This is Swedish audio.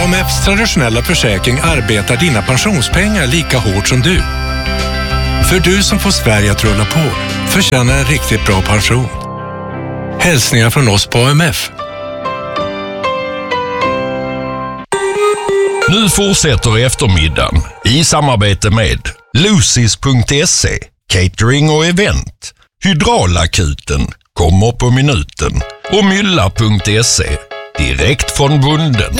AMFs traditionella försäkring arbetar dina pensionspengar lika hårt som du. För du som får Sverige att rulla på förtjänar en riktigt bra pension. Hälsningar från oss på AMF. Nu fortsätter eftermiddagen i samarbete med Lucis.se, catering och event. Hydraulakuten kommer på minuten och Mylla.se, direkt från bonden.